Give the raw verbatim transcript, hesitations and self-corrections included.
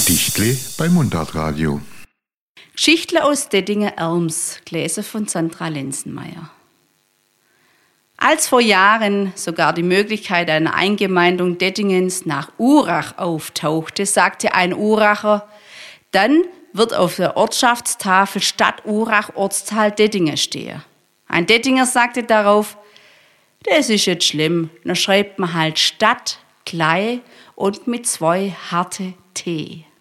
Gedichtle beim Mundartradio. Geschichtle aus Dettingen-Erms, gelesen von Sandra Lenzenmeier. Als vor Jahren sogar die Möglichkeit einer Eingemeindung Dettingens nach Urach auftauchte, sagte ein Uracher, dann wird auf der Ortschaftstafel Stadt Urach Ortsteil Dettingen stehen. Ein Dettinger sagte darauf, das ist jetzt schlimm, dann schreibt man halt Stadt, klein und mit zwei harte T.